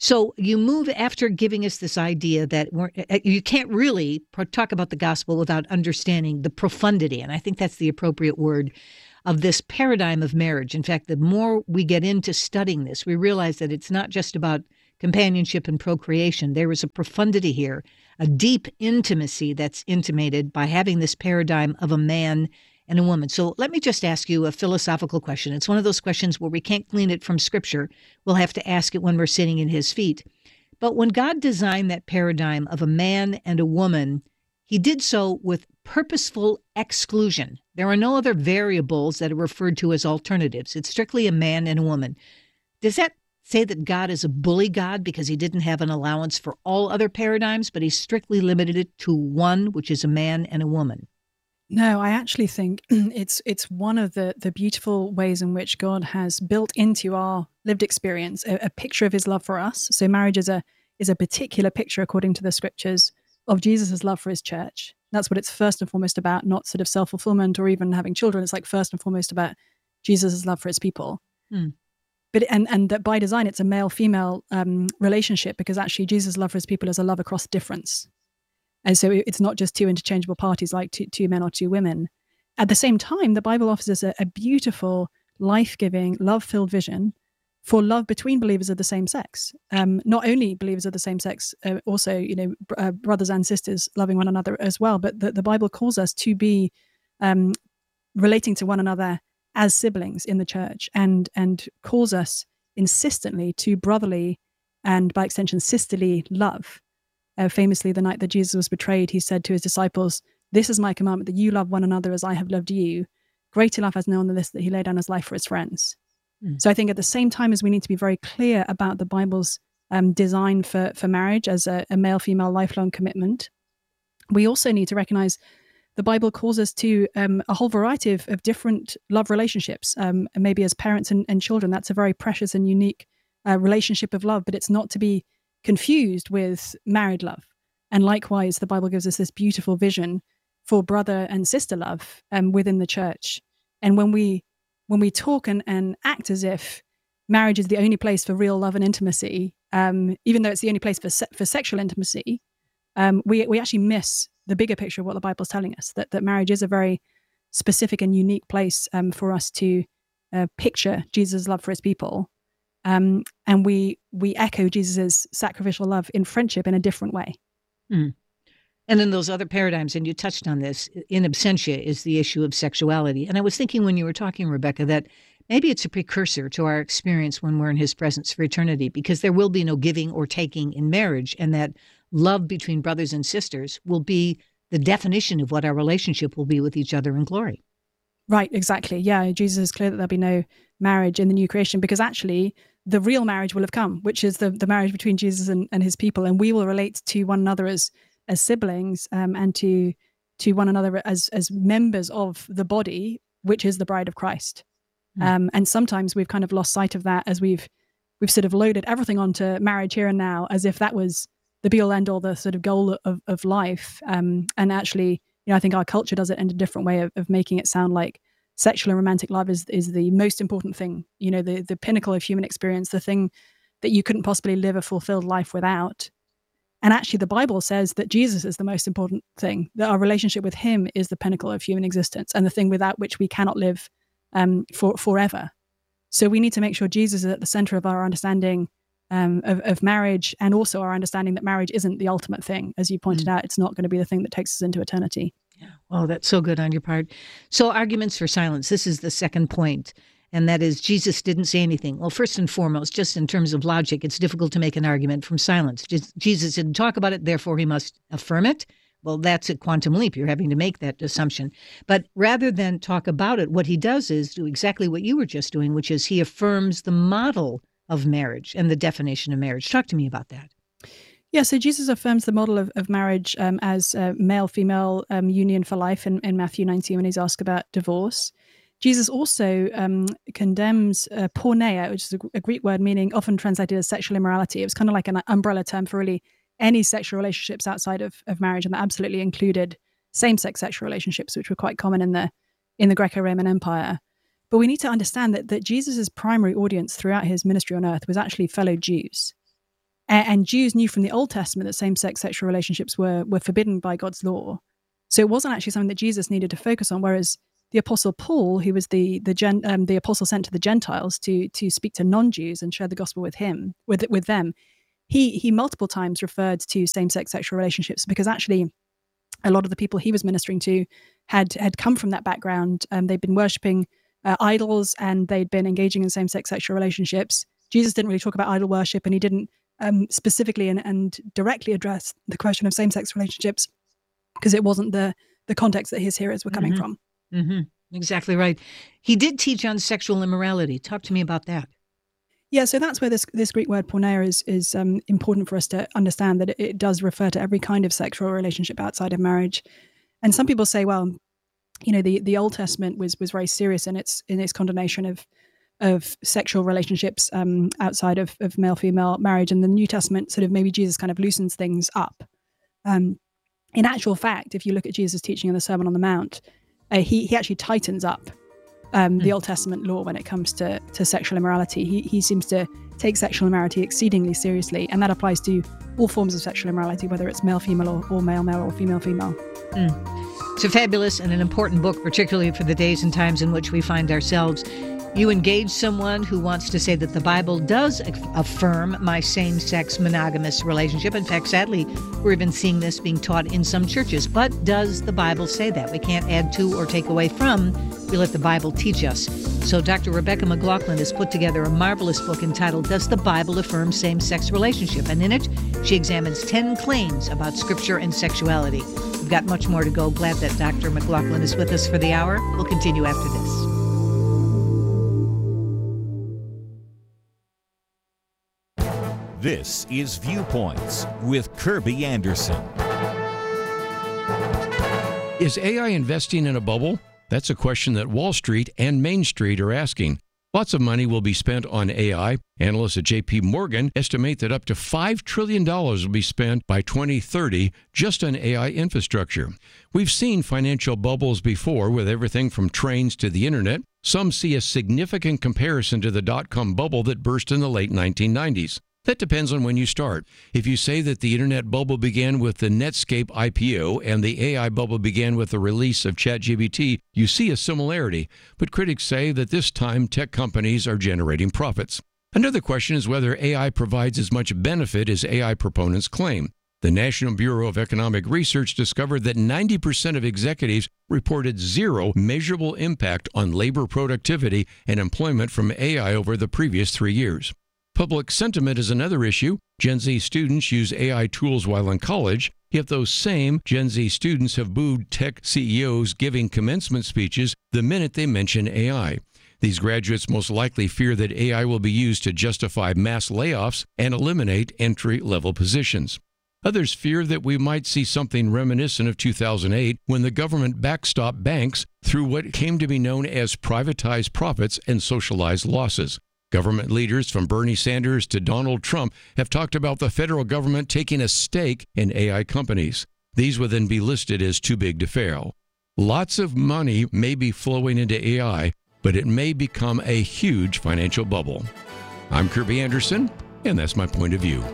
So you move after giving us this idea that we're, you can't really talk about the gospel without understanding the profundity, and I think that's the appropriate word, of this paradigm of marriage. In fact, the more we get into studying this, we realize that it's not just about companionship and procreation. There is a profundity here, a deep intimacy that's intimated by having this paradigm of a man and a woman. So let me just ask you a philosophical question. It's one of those questions where we can't glean it from Scripture. We'll have to ask it when we're sitting at his feet. But when God designed that paradigm of a man and a woman, he did so with purposeful exclusion. There are no other variables that are referred to as alternatives. It's strictly a man and a woman. Does that say that God is a bully God because he didn't have an allowance for all other paradigms, but he strictly limited it to one, which is a man and a woman? No, I actually think it's it's one of the the beautiful ways in which God has built into our lived experience a, a picture of his love for us. So marriage is a is a particular picture, according to the scriptures, of Jesus' love for his church. That's what it's first and foremost about, not sort of self-fulfillment or even having children. It's like first and foremost about Jesus' love for his people. Hmm. But and and that by design, it's a male-female um, relationship, because actually Jesus' love for his people is a love across difference. And so it's not just two interchangeable parties like two, two men or two women. At the same time, the Bible offers us a, a beautiful, life-giving, love-filled vision for love between believers of the same sex. Um, not only believers of the same sex, uh, also, you know, br- uh, brothers and sisters loving one another as well. But the, the Bible calls us to be um, relating to one another as siblings in the church, and and calls us insistently to brotherly and, by extension, sisterly love. Uh, famously, the night that Jesus was betrayed, he said to his disciples, "This is my commandment, that you love one another as I have loved you. Greater love has no one than this, that he laid down his life for his friends." Mm. So I think at the same time as we need to be very clear about the Bible's um, design for, for marriage as a, a male-female lifelong commitment, we also need to recognize the Bible calls us to um, a whole variety of, of different love relationships. Um, and maybe as parents and, and children, that's a very precious and unique uh, relationship of love, but it's not to be confused with married love. And likewise, the Bible gives us this beautiful vision for brother and sister love um, within the church. And when we when we talk and, and act as if marriage is the only place for real love and intimacy, um, even though it's the only place for se- for sexual intimacy, um, we we actually miss the bigger picture of what the Bible's telling us, that, that marriage is a very specific and unique place um, for us to uh, picture Jesus' love for his people. Um, and we we echo Jesus' sacrificial love in friendship in a different way. Mm. And in those other paradigms, and you touched on this, in absentia is the issue of sexuality. And I was thinking when you were talking, Rebecca, that maybe it's a precursor to our experience when we're in his presence for eternity, because there will be no giving or taking in marriage, and that love between brothers and sisters will be the definition of what our relationship will be with each other in glory. Right, exactly. Yeah, Jesus is clear that there'll be no marriage in the new creation, because actually the real marriage will have come, which is the, the marriage between Jesus and, and his people. And we will relate to one another as as siblings um, and to to one another as as members of the body, which is the bride of Christ. Mm. Um, and sometimes we've kind of lost sight of that as we've we've sort of loaded everything onto marriage here and now, as if that was the be all end all, the sort of goal of, of life. Um, and actually, you know, I think our culture does it in a different way of, of making it sound like sexual and romantic love is is the most important thing, you know, the the pinnacle of human experience, the thing that you couldn't possibly live a fulfilled life without. And actually, the Bible says that Jesus is the most important thing, that our relationship with him is the pinnacle of human existence and the thing without which we cannot live um, for forever. So we need to make sure Jesus is at the center of our understanding um, of, of marriage, and also our understanding that marriage isn't the ultimate thing. As you pointed mm. out, it's not going to be the thing that takes us into eternity. Yeah. Oh, that's so good on your part. So arguments for silence. This is the second point. And that is, Jesus didn't say anything. Well, first and foremost, just in terms of logic, it's difficult to make an argument from silence. Just, Jesus didn't talk about it, therefore he must affirm it. Well, that's a quantum leap. You're having to make that assumption. But rather than talk about it, what he does is do exactly what you were just doing, which is he affirms the model of marriage and the definition of marriage. Talk to me about that. Yeah, so Jesus affirms the model of, of marriage um, as a male-female um, union for life in, in Matthew nineteen when he's asked about divorce. Jesus also um, condemns uh, porneia, which is a, a Greek word meaning often translated as sexual immorality. It was kind of like an umbrella term for really any sexual relationships outside of, of marriage, and that absolutely included same-sex sexual relationships, which were quite common in the in the Greco-Roman Empire. But we need to understand that that Jesus' primary audience throughout his ministry on earth was actually fellow Jews. And, and Jews knew from the Old Testament that same-sex sexual relationships were were forbidden by God's law. So it wasn't actually something that Jesus needed to focus on. Whereas the Apostle Paul, who was the the gen, um, the apostle sent to the Gentiles to to speak to non-Jews and share the gospel with him with with them, he he multiple times referred to same-sex sexual relationships because actually a lot of the people he was ministering to had had come from that background. Um, they'd been worshiping uh, idols and they'd been engaging in same-sex sexual relationships. Jesus didn't really talk about idol worship, and he didn't um, specifically and, and directly address the question of same-sex relationships because it wasn't the the context that his hearers were coming mm-hmm. from. Mm-hmm. Exactly right. He did teach on sexual immorality. Talk to me about that. Yeah, so that's where this this Greek word porneia is is um, important for us to understand, that it, it does refer to every kind of sexual relationship outside of marriage. And some people say, well, you know, the, the Old Testament was was very serious in its in its condemnation of of sexual relationships um, outside of, of male-female marriage, and the New Testament sort of maybe Jesus kind of loosens things up. Um, in actual fact, if you look at Jesus' teaching in the Sermon on the Mount, uh, he he actually tightens up um, mm. the Old Testament law when it comes to to sexual immorality. He he seems to take sexual immorality exceedingly seriously, and that applies to all forms of sexual immorality, whether it's male-female or, or male-male or female-female. Mm. It's a fabulous and an important book, particularly for the days and times in which we find ourselves. You engage someone who wants to say that the Bible does affirm my same-sex monogamous relationship. In fact, sadly, we're even seeing this being taught in some churches. But does the Bible say that? We can't add to or take away from. We let the Bible teach us. So Doctor Rebecca McLaughlin has put together a marvelous book entitled, Does the Bible Affirm Same-Sex Relationship? And in it, she examines ten claims about Scripture and sexuality. We've got much more to go. Glad that Doctor McLaughlin is with us for the hour. We'll continue after this. This is Viewpoints with Kirby Anderson. Is A I investing in a bubble? That's a question that Wall Street and Main Street are asking. Lots of money will be spent on A I. Analysts at J P Morgan estimate that up to five trillion dollars will be spent by twenty thirty just on A I infrastructure. We've seen financial bubbles before with everything from trains to the internet. Some see a significant comparison to the dot-com bubble that burst in the late nineteen nineties. That depends on when you start. If you say that the internet bubble began with the Netscape I P O and the A I bubble began with the release of ChatGPT, you see a similarity. But critics say that this time tech companies are generating profits. Another question is whether A I provides as much benefit as A I proponents claim. The National Bureau of Economic Research discovered that ninety percent of executives reported zero measurable impact on labor productivity and employment from A I over the previous three years. Public sentiment is another issue. Gen Z students use A I tools while in college, yet those same Gen Z students have booed tech C E Os giving commencement speeches the minute they mention A I. These graduates most likely fear that A I will be used to justify mass layoffs and eliminate entry-level positions. Others fear that we might see something reminiscent of two thousand eight when the government backstopped banks through what came to be known as privatized profits and socialized losses. Government leaders from Bernie Sanders to Donald Trump have talked about the federal government taking a stake in A I companies. These would then be listed as too big to fail. Lots of money may be flowing into A I, but it may become a huge financial bubble. I'm Kirby Anderson, and that's my point of view.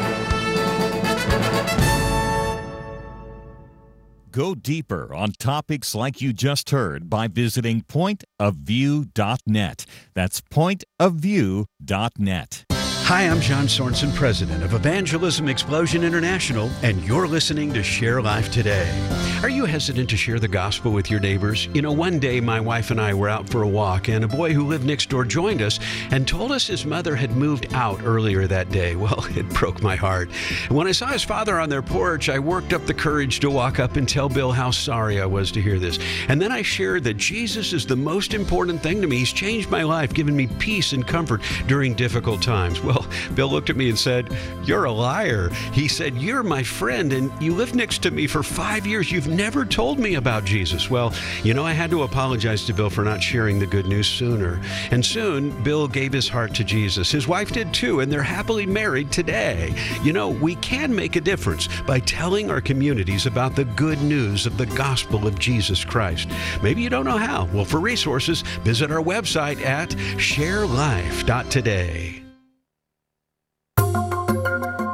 Go deeper on topics like you just heard by visiting point of view dot net. That's point of view dot net. Hi, I'm John Sorensen, president of Evangelism Explosion International, and you're listening to Share Life Today. Are you hesitant to share the gospel with your neighbors? You know, one day my wife and I were out for a walk, and a boy who lived next door joined us and told us his mother had moved out earlier that day. Well, it broke my heart. And when I saw his father on their porch, I worked up the courage to walk up and tell Bill how sorry I was to hear this. And then I shared that Jesus is the most important thing to me. He's changed my life, given me peace and comfort during difficult times. Well, Bill looked at me and said, "You're a liar." He said, "You're my friend, and you lived next to me for five years. You've never told me about Jesus." Well, you know, I had to apologize to Bill for not sharing the good news sooner. And soon, Bill gave his heart to Jesus. His wife did too, and they're happily married today. You know, we can make a difference by telling our communities about the good news of the gospel of Jesus Christ. Maybe you don't know how. Well, for resources, visit our website at share life dot today.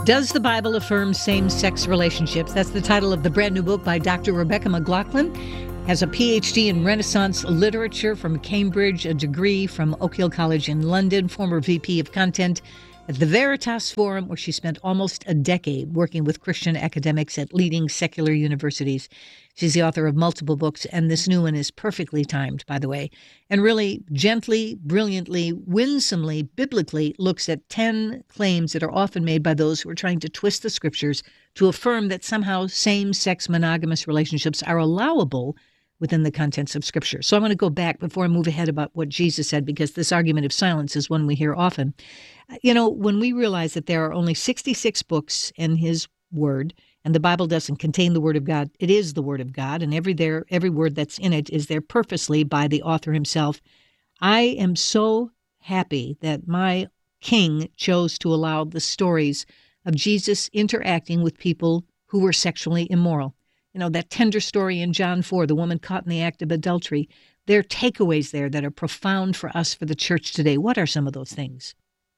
Does the Bible Affirm Same-Sex Relationships? That's the title of the brand new book by Doctor Rebecca McLaughlin. Has a P H D in Renaissance Literature from Cambridge, a degree from Oak Hill College in London, former V P of Content at the Veritas Forum, where she spent almost a decade working with Christian academics at leading secular universities. She's the author of multiple books, and this new one is perfectly timed, by the way, and really gently, brilliantly, winsomely, biblically looks at ten claims that are often made by those who are trying to twist the scriptures to affirm that somehow same-sex monogamous relationships are allowable within the contents of Scripture. So I want to go back before I move ahead about what Jesus said, because this argument of silence is one we hear often. You know, when we realize that there are only sixty-six books in His Word, and the Bible doesn't contain the Word of God, it is the Word of God, and every there every word that's in it is there purposely by the author himself. I am so happy that my King chose to allow the stories of Jesus interacting with people who were sexually immoral. You know, that tender story in John four, the woman caught in the act of adultery. There are takeaways there that are profound for us, for the church today. What are some of those things?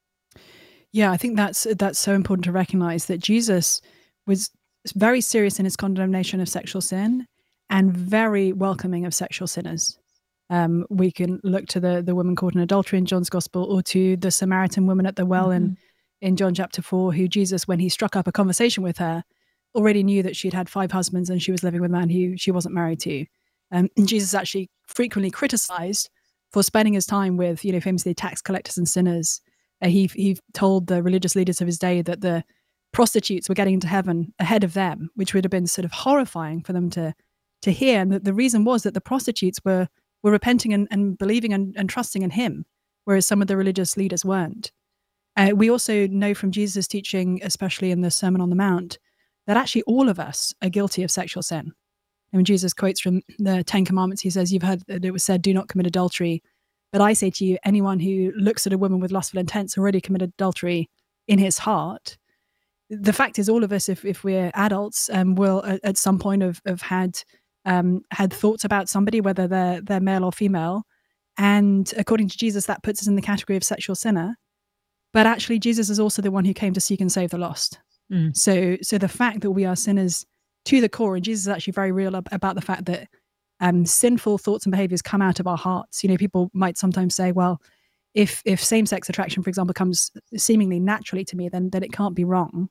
Yeah, I think that's that's so important to recognize that Jesus was very serious in his condemnation of sexual sin and very welcoming of sexual sinners. Um, we can look to the the woman caught in adultery in John's Gospel, or to the Samaritan woman at the well mm-hmm. in, in John chapter four, who Jesus, when he struck up a conversation with her, already knew that she'd had five husbands and she was living with a man who she wasn't married to. Um, and Jesus actually frequently criticized for spending his time with, you know, famously tax collectors and sinners. Uh, he he told the religious leaders of his day that the prostitutes were getting into heaven ahead of them, which would have been sort of horrifying for them to to hear. And the, the reason was that the prostitutes were were repenting and, and believing and, and trusting in him, whereas some of the religious leaders weren't. Uh, we also know from Jesus' teaching, especially in the Sermon on the Mount, that actually all of us are guilty of sexual sin. And when Jesus quotes from the Ten Commandments, he says, you've heard that it was said, do not commit adultery. But I say to you, anyone who looks at a woman with lustful intents already committed adultery in his heart. The fact is, all of us, if if we're adults, um, will at, at some point have, have had um, had thoughts about somebody, whether they're, they're male or female. And according to Jesus, that puts us in the category of sexual sinner. But actually, Jesus is also the one who came to seek and save the lost. Mm. So, so the fact that we are sinners to the core, and Jesus is actually very real ab- about the fact that um, sinful thoughts and behaviors come out of our hearts. You know, people might sometimes say, well, if if same-sex attraction, for example, comes seemingly naturally to me, then then it can't be wrong.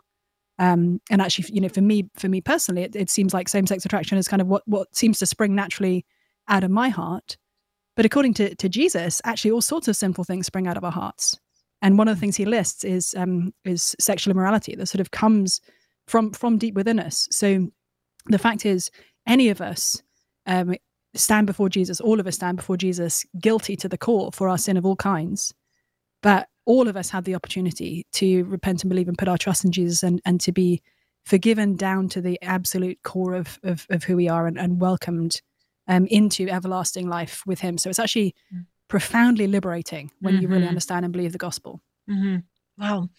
Um, and actually, you know, for me, for me personally, it, it seems like same-sex attraction is kind of what what seems to spring naturally out of my heart. But according to to Jesus, actually, all sorts of sinful things spring out of our hearts. And one of the things he lists is um, is sexual immorality that sort of comes from from deep within us. So the fact is, any of us um, stand before Jesus, all of us stand before Jesus, guilty to the core for our sin of all kinds. But all of us have the opportunity to repent and believe and put our trust in Jesus, and, and to be forgiven down to the absolute core of of, of who we are, and, and welcomed um, into everlasting life with him. So it's actually mm. profoundly liberating when mm-hmm. you really understand and believe the gospel. Mm-hmm. Wow.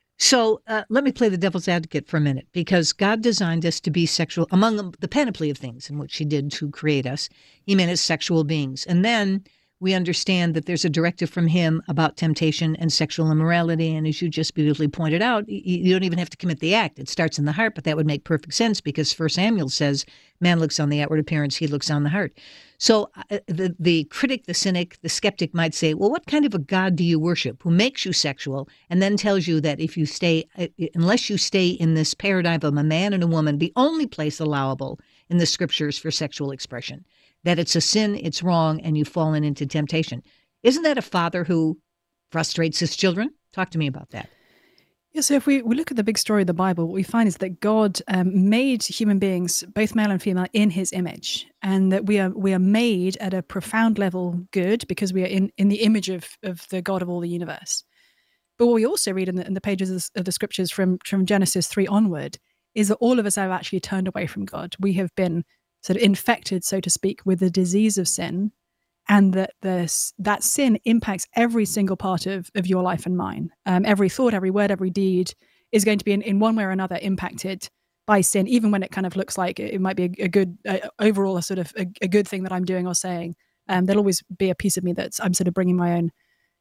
So uh, let me play the devil's advocate for a minute, because God designed us to be sexual, among the panoply of things in which he did to create us. He made us sexual beings. And then we understand that there's a directive from him about temptation and sexual immorality. And as you just beautifully pointed out, you, you don't even have to commit the act. It starts in the heart, but that would make perfect sense, because First Samuel says, man looks on the outward appearance, he looks on the heart. So uh, the, the critic, the cynic, the skeptic might say, well, what kind of a God do you worship who makes you sexual and then tells you that if you stay, uh, unless you stay in this paradigm of a man and a woman, the only place allowable in the scriptures for sexual expression, that it's a sin, it's wrong, and you've fallen into temptation. Isn't that a father who frustrates his children? Talk to me about that. Yeah, so if we, we look at the big story of the Bible, what we find is that God um, made human beings, both male and female, in his image, and that we are we are made at a profound level good, because we are in, in the image of, of the God of all the universe. But what we also read in the, in the pages of the, of the scriptures from, from Genesis three onward is that all of us have actually turned away from God. We have been sort of infected, so to speak, with the disease of sin, and that this, that sin impacts every single part of, of your life and mine. Um, every thought, every word, every deed is going to be in, in one way or another impacted by sin, even when it kind of looks like it, it might be a, a good, uh, overall, a sort of a, a good thing that I'm doing or saying. Um, there'll always be a piece of me that's I'm sort of bringing my own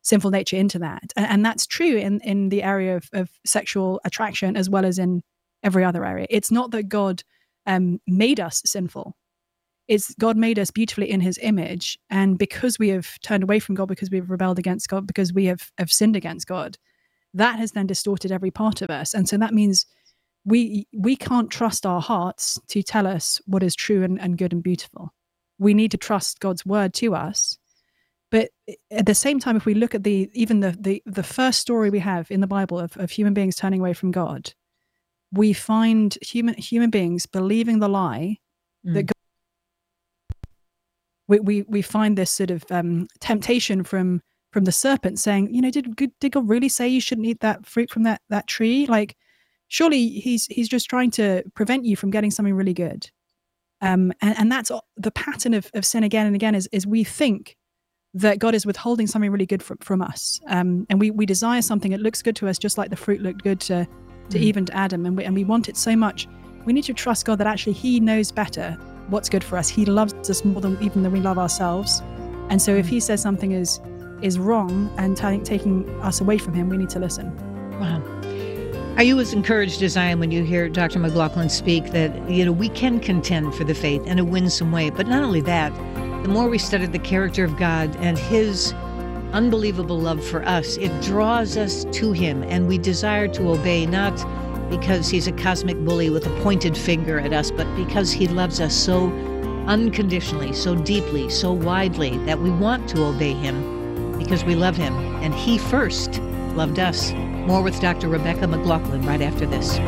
sinful nature into that. And, and that's true in, in the area of, of sexual attraction as well as in every other area. It's not that God um, made us sinful. It's God made us beautifully in his image. And because we have turned away from God, because we've rebelled against God, because we have, have sinned against God, that has then distorted every part of us. And so that means we we can't trust our hearts to tell us what is true and, and good and beautiful. We need to trust God's word to us. But at the same time, if we look at the even the the, the first story we have in the Bible of, of human beings turning away from God, we find human human beings believing the lie mm. that God, we, we we find this sort of um, temptation from from the serpent saying, you know, did did God really say you shouldn't eat that fruit from that that tree? Like, surely he's he's just trying to prevent you from getting something really good. Um, and, and that's the pattern of, of sin again and again is, is we think that God is withholding something really good from, from us. Um, and we, we desire something that looks good to us, just like the fruit looked good to, to mm. Eve and to Adam. And we, and we want it so much. We need to trust God that actually he knows better what's good for us. He loves us more than even than we love ourselves. And so if he says something is is wrong and t- taking us away from him, we need to listen. Wow. Are you as encouraged as I am when you hear Doctor McLaughlin speak that, you know, we can contend for the faith in a winsome way? But not only that, the more we study the character of God and his unbelievable love for us, it draws us to him, and we desire to obey, not because he's a cosmic bully with a pointed finger at us, but because he loves us so unconditionally, so deeply, so widely that we want to obey him because we love him, and he first loved us. More with Doctor Rebecca McLaughlin right after this.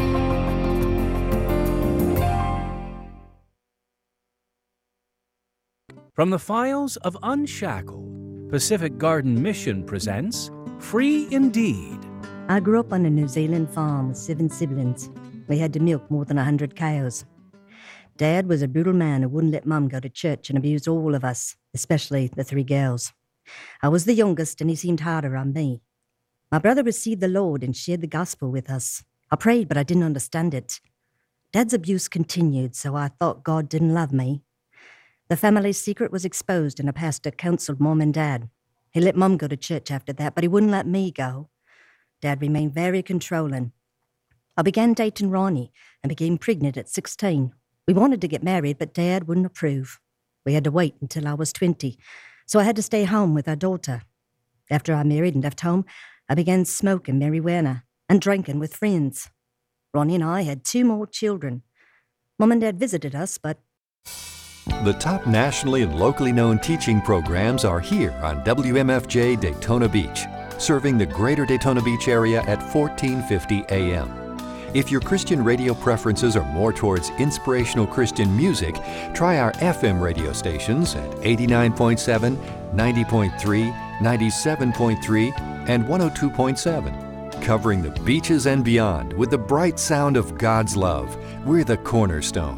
From the files of Unshackled, Pacific Garden Mission presents Free Indeed. I grew up on a New Zealand farm with seven siblings. We had to milk more than a hundred cows. Dad was a brutal man who wouldn't let Mum go to church and abused all of us, especially the three girls. I was the youngest and he seemed harder on me. My brother received the Lord and shared the gospel with us. I prayed, but I didn't understand it. Dad's abuse continued, so I thought God didn't love me. The family's secret was exposed, and a pastor counseled Mom and Dad. He let Mom go to church after that, but he wouldn't let me go. Dad remained very controlling. I began dating Ronnie and became pregnant at sixteen. We wanted to get married, but Dad wouldn't approve. We had to wait until I was twenty, so I had to stay home with our daughter. After I married and left home, I began smoking marijuana and drinking with friends. Ronnie and I had two more children. Mom and Dad visited us, but... The top nationally and locally known teaching programs are here on W M F J Daytona Beach, serving the greater Daytona Beach area at fourteen fifty A M. If your Christian radio preferences are more towards inspirational Christian music, try our F M radio stations at eighty-nine point seven, ninety point three, ninety-seven point three, and one oh two point seven. Covering the beaches and beyond with the bright sound of God's love, we're the Cornerstone.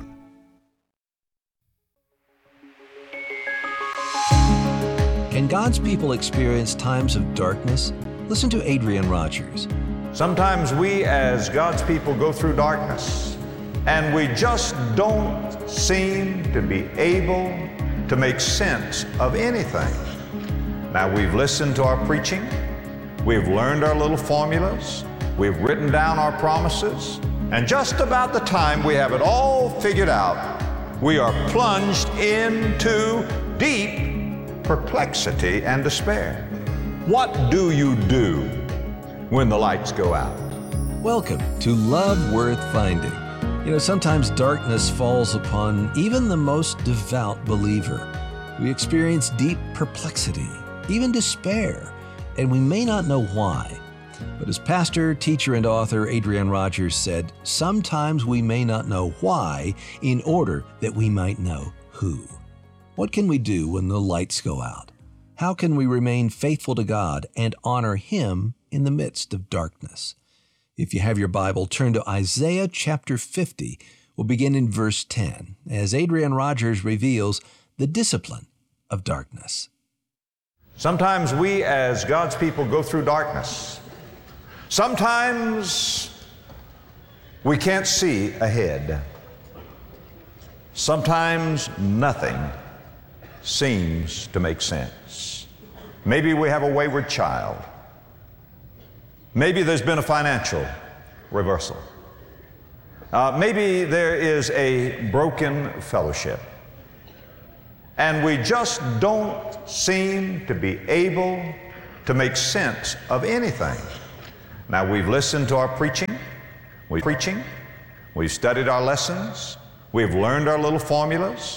Can God's people experience times of darkness? Listen to Adrian Rogers. Sometimes we as God's people go through darkness and we just don't seem to be able to make sense of anything. Now, we've listened to our preaching, we've learned our little formulas, we've written down our promises, and just about the time we have it all figured out, we are plunged into deep perplexity and despair. What do you do when the lights go out? Welcome to Love Worth Finding. You know, sometimes darkness falls upon even the most devout believer. We experience deep perplexity, even despair, and we may not know why. But as pastor, teacher, and author Adrian Rogers said, sometimes we may not know why in order that we might know who. What can we do when the lights go out? How can we remain faithful to God and honor Him in the midst of darkness? If you have your Bible, turn to Isaiah chapter fifty. We'll begin in verse ten, as Adrian Rogers reveals the discipline of darkness. Sometimes we as God's people go through darkness. Sometimes we can't see ahead. Sometimes nothing seems to make sense. Maybe we have a wayward child. Maybe there's been a financial reversal. Uh, maybe there is a broken fellowship. And we just don't seem to be able to make sense of anything. Now, we've listened to our preaching, we've preaching, we've studied our lessons, we've learned our little formulas,